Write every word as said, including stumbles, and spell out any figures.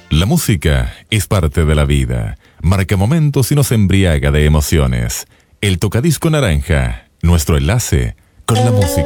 La música es parte de la vida, marca momentos y nos embriaga de emociones. El Tocadisco Naranja, nuestro enlace con la música.